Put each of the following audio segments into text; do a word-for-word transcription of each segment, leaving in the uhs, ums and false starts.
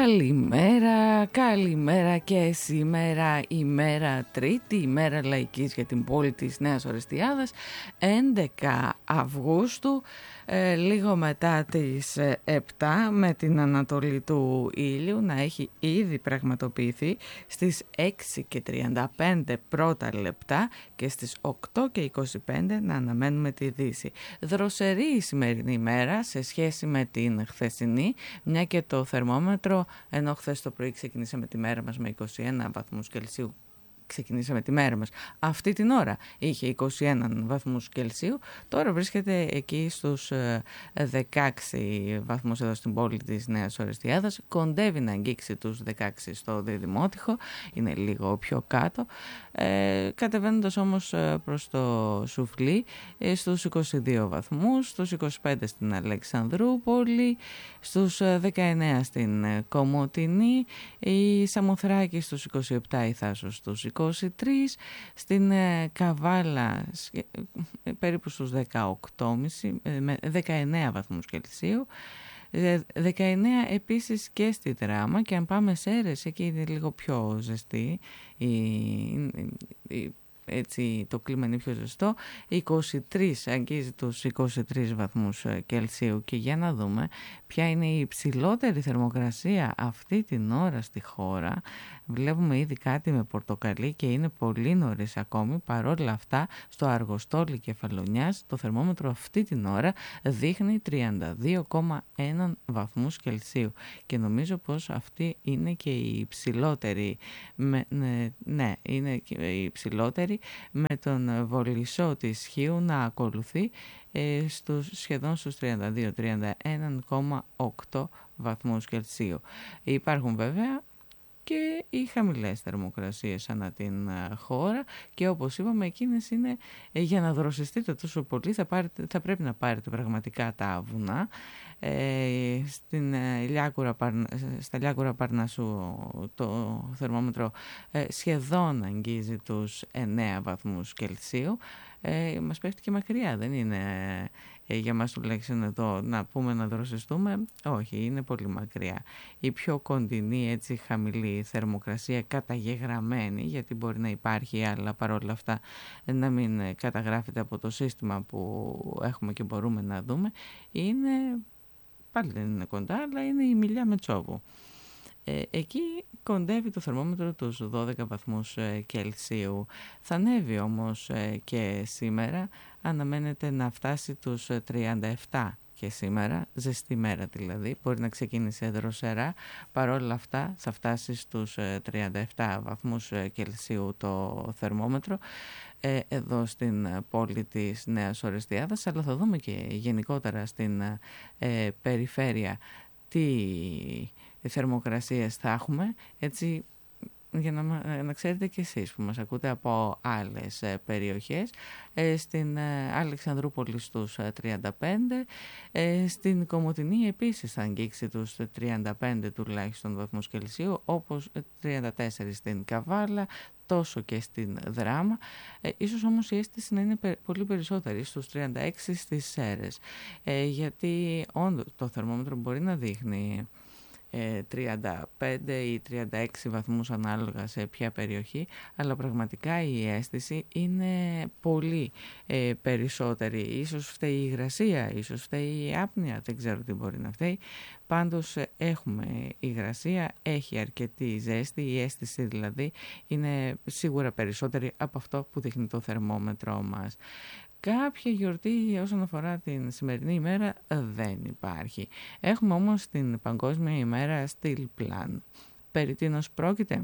Καλημέρα, καλημέρα και σήμερα ημέρα Τρίτη, ημέρα λαϊκής για την πόλη της Νέας Ορεστιάδας, έντεκα Αυγούστου, ε, λίγο μετά τις ε, επτά, με την ανατολή του ήλιου να έχει ήδη πραγματοποιηθεί στις έξι και τριάντα πέντε πρώτα λεπτά και στις οκτώ και είκοσι πέντε να αναμένουμε τη δύση. Δροσερή η σημερινή ημέρα σε σχέση με την χθεσινή, μια και το θερμόμετρο, ενώ χθες το πρωί ξεκινήσαμε τη μέρα μας με είκοσι ένα βαθμούς Κελσίου, ξεκινήσαμε τη μέρα μας αυτή την ώρα είχε είκοσι ένα βαθμούς Κελσίου, τώρα βρίσκεται εκεί στους δεκαέξι βαθμούς εδώ στην πόλη της Νέας Ορεστιάδας, κοντεύει να αγγίξει τους δεκαέξι στο Διδημότυχο, είναι λίγο πιο κάτω, ε, κατεβαίνοντας όμως προς το Σουφλί ε, στους είκοσι δύο βαθμούς, στους είκοσι πέντε στην Αλεξανδρούπολη, στους δεκαεννέα στην Κομοτηνή, η Σαμοθράκη στους είκοσι επτά, η Θάσος στους είκοσι τρία, στην Καβάλα περίπου στους δεκαοκτώ και μισό με δεκαεννέα βαθμούς Κελσίου, δεκαεννέα επίσης και στη Δράμα, και αν πάμε σε Σέρρες εκεί είναι λίγο πιο ζεστή η, η, έτσι το κλίμα είναι πιο ζεστό, είκοσι τρία, αγγίζει τους είκοσι τρεις βαθμούς Κελσίου. Και για να δούμε ποια είναι η υψηλότερη θερμοκρασία αυτή την ώρα στη χώρα. Βλέπουμε ήδη κάτι με πορτοκαλί και είναι πολύ νωρίς ακόμη. Παρόλα αυτά, στο Αργοστόλι Κεφαλονιάς το θερμόμετρο αυτή την ώρα δείχνει τριάντα δύο κόμμα ένα βαθμούς Κελσίου. Και νομίζω πως αυτή είναι και η υψηλότερη, με, ναι, ναι, είναι και η υψηλότερη, με τον Βολισσό της Χίου να ακολουθεί ε, στους, σχεδόν στους τριάντα δύο τριάντα ένα κόμμα οκτώ βαθμούς Κελσίου. Υπάρχουν βέβαια και οι χαμηλές θερμοκρασίες ανά την χώρα, και όπως είπαμε εκείνες είναι ε, για να δροσιστείτε τόσο πολύ θα, πάρετε, θα πρέπει να πάρετε πραγματικά τα βουνά. Ε, στην, ε, Λιάκουρα, στα Λιάκουρα Παρνασσού το θερμόμετρο ε, σχεδόν αγγίζει τους εννέα βαθμούς Κελσίου. Ε, μας πέφτει και μακριά, δεν είναι ε, για μας τουλάχιστον εδώ να πούμε να δροσιστούμε, όχι, είναι πολύ μακριά. Η πιο κοντινή έτσι χαμηλή θερμοκρασία καταγεγραμμένη, γιατί μπορεί να υπάρχει αλλά παρόλα αυτά να μην καταγράφεται από το σύστημα που έχουμε και μπορούμε να δούμε, είναι, πάλι δεν είναι κοντά, αλλά είναι η Μιλιά Μετσόβου. Ε, εκεί κοντεύει το θερμόμετρο τους δώδεκα βαθμούς ε, Κελσίου. Θα ανέβει όμως ε, και σήμερα, αναμένεται να φτάσει τους ε, τριάντα επτά και σήμερα, ζεστή μέρα δηλαδή, μπορεί να ξεκίνησε δροσερά, παρόλα αυτά θα φτάσει στους ε, τριάντα επτά βαθμούς ε, Κελσίου το θερμόμετρο ε, εδώ στην πόλη της Νέας Ορεστιάδας, αλλά θα δούμε και γενικότερα στην ε, περιφέρεια τι θερμοκρασίες θα έχουμε, έτσι για να, να ξέρετε και εσείς που μας ακούτε από άλλες ε, περιοχές. Ε, στην ε, Αλεξανδρούπολη στους ε, τριάντα πέντε, ε, στην Κομοτηνή επίσης θα αγγίξει τους τριάντα πέντε τουλάχιστον βαθμούς Κελσίου, όπως τριάντα τέσσερα στην Καβάλα, τόσο και στην Δράμα. Ε, ίσως όμως η αίσθηση να είναι πε, πολύ περισσότερη στους τριάντα έξι στις Σέρρες, ε, γιατί όντως το θερμόμετρο μπορεί να δείχνει τριάντα πέντε ή τριάντα έξι βαθμούς ανάλογα σε ποια περιοχή, αλλά πραγματικά η αίσθηση είναι πολύ ε, περισσότερη. Ίσως φταίει η υγρασία, ίσως φταίει η άπνοια, δεν ξέρω τι μπορεί να φταίει. Πάντως έχουμε υγρασία, έχει αρκετή ζέστη, η αίσθηση δηλαδή είναι σίγουρα περισσότερη από αυτό που δείχνει το θερμόμετρό μας. Κάποια γιορτή όσον αφορά την σημερινή ημέρα δεν υπάρχει. Έχουμε όμως την Παγκόσμια ημέρα Steel Plan. Περί τίνος πρόκειται?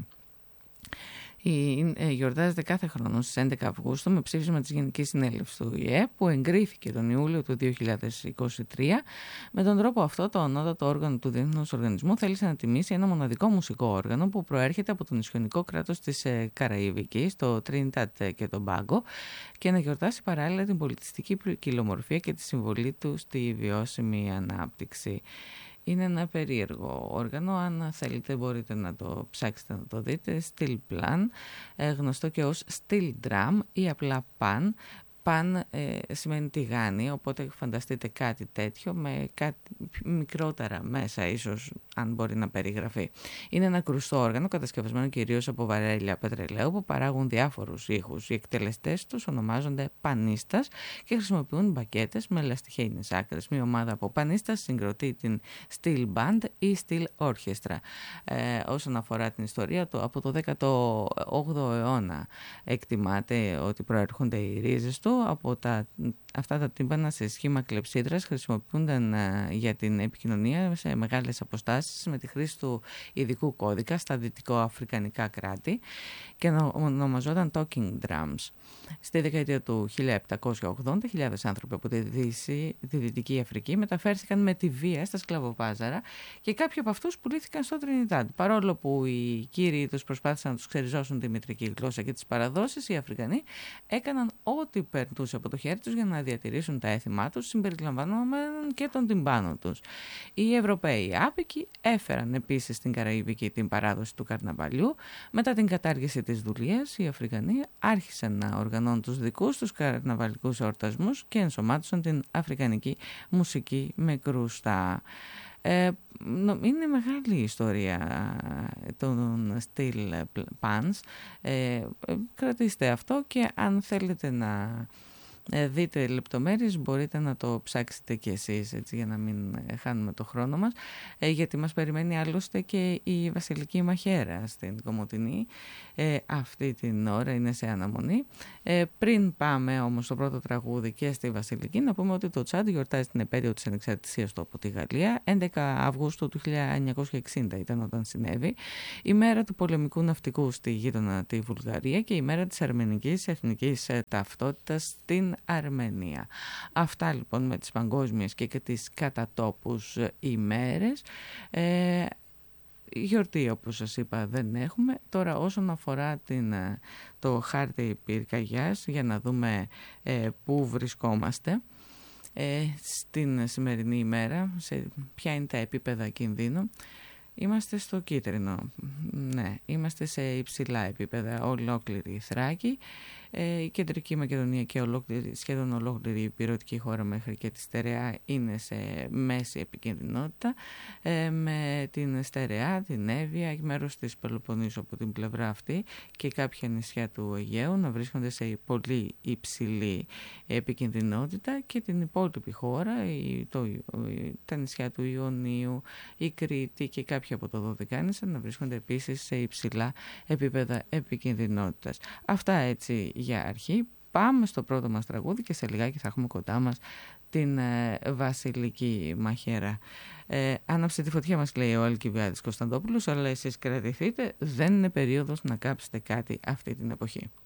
Γιορτάζεται κάθε χρόνο στις έντεκα Αυγούστου με ψήφισμα της Γενικής Συνέλευσης του Ο Η Ε, που εγκρίθηκε τον Ιούλιο του δύο χιλιάδες είκοσι τρία. Με τον τρόπο αυτό, το ανώτατο όργανο του Διεθνούς Οργανισμού θέλησε να τιμήσει ένα μοναδικό μουσικό όργανο που προέρχεται από το νησιωτικό κράτος της Καραϊβικής, το Τρίνινταντ και τον Μπάγκο, και να γιορτάσει παράλληλα την πολιτιστική ποικιλομορφία και τη συμβολή του στη βιώσιμη ανάπτυξη. Είναι ένα περίεργο όργανο, αν θέλετε μπορείτε να το ψάξετε να το δείτε. Steel Plan, γνωστό και ως Steel Drum ή απλά Pan. Pan ε, σημαίνει τηγάνι, οπότε φανταστείτε κάτι τέτοιο με κάτι μικρότερα μέσα, ίσως αν μπορεί να περιγραφεί. Είναι ένα κρουστό όργανο κατασκευασμένο κυρίως από βαρέλια πετρελαίου που παράγουν διάφορους ήχους. Οι εκτελεστές τους ονομάζονται πανίστας και χρησιμοποιούν μπακέτες με λαστιχαίες άκρες. Μια ομάδα από πανίστας συγκροτεί την steel band ή steel orchestra. Ε, όσον αφορά την ιστορία του, από το δέκατο όγδοο αιώνα εκτιμάται ότι προέρχονται οι ρίζες του. Από τα, αυτά τα τύμπανα σε σχήμα κλεψίδρας χρησιμοποιούνταν ε, για την επικοινωνία σε μεγάλες αποστάσεις με τη χρήση του ειδικού κώδικα στα δυτικοαφρικανικά κράτη και ονομαζόταν talking drums. Στη δεκαετία του χίλια επτακόσια ογδόντα, χιλιάδες άνθρωποι από τη, Δύση, τη Δυτική Αφρική μεταφέρθηκαν με τη βία στα σκλαβοπάζαρα και κάποιοι από αυτούς πουλήθηκαν στο Τρινιντάντ. Παρόλο που οι κύριοι τους προσπάθησαν να τους ξεριζώσουν τη μητρική γλώσσα και τις παραδόσεις, οι Αφρικανοί έκαναν ό,τι περνούσε από το χέρι τους για να διατηρήσουν τα έθιμά τους, συμπεριλαμβανομένων και των τυμπάνων τους. Οι Ευρωπαίοι άπικοι έφεραν επίσης στην Καραϊβική την παράδοση του καρναβαλιού. Μετά την κατάργηση της δουλείας, οι Αφρικανοί άρχισαν να οργανώνουν τους δικούς τους καρναβαλικούς εορτασμούς και ενσωμάτωσαν την αφρικανική μουσική με κρούστα. Ε, είναι μεγάλη η ιστορία των steel pans. Ε, κρατήστε αυτό και αν θέλετε να δείτε λεπτομέρειες μπορείτε να το ψάξετε κι εσείς, έτσι, για να μην χάνουμε το χρόνο μας, ε, γιατί μας περιμένει άλλωστε και η Βασιλική Μαχαίρα στην Κομοτηνή. Ε, αυτή την ώρα είναι σε αναμονή. Ε, πριν πάμε όμως στο πρώτο τραγούδι και στη Βασιλική, να πούμε ότι το Τσάντ γιορτάζει την επέτειο της ανεξαρτησίας του από τη Γαλλία. έντεκα Αυγούστου του χίλια εννιακόσια εξήντα ήταν όταν συνέβη, η μέρα του πολεμικού ναυτικού στη γείτονα τη Βουλγαρία και η μέρα της αρμενικής εθνικής ταυτότητας στην Αρμενία. Αυτά λοιπόν με τις παγκόσμιες και, και τις κατατόπους ημέρες. Ε, γιορτή, όπως σας είπα, δεν έχουμε. Τώρα όσον αφορά την, το χάρτη πυρκαγιάς, για να δούμε ε, πού βρισκόμαστε ε, στην σημερινή ημέρα, σε ποια είναι τα επίπεδα κινδύνου. Είμαστε στο κίτρινο, ναι, είμαστε σε υψηλά επίπεδα, ολόκληρη η Θράκη, ε, η Κεντρική Μακεδονία και ολόκληρη, σχεδόν ολόκληρη η υπηρετική χώρα μέχρι και τη Στερεά είναι σε μέση επικινδυνότητα, ε, με την Στερεά, την Εύβοια, μέρος της Πελοποννήσου από την πλευρά αυτή και κάποια νησιά του Αιγαίου να βρίσκονται σε πολύ υψηλή επικινδυνότητα και την υπόλοιπη χώρα, η, το, τα νησιά του Ιωνίου, η Κρήτη και κάποια από το Δωδεκάνησα να βρίσκονται επίσης σε υψηλά επίπεδα επικινδυνότητας. Αυτά έτσι για αρχή. Πάμε στο πρώτο μας τραγούδι και σε λιγάκι θα έχουμε κοντά μας την ε, Βασιλική Μαχαίρα. Ε, άναψε τη φωτιά μας, λέει ο Αλκιβιάδης Κωνσταντόπουλος, αλλά εσείς κρατηθείτε, δεν είναι περίοδος να κάψετε κάτι αυτή την εποχή.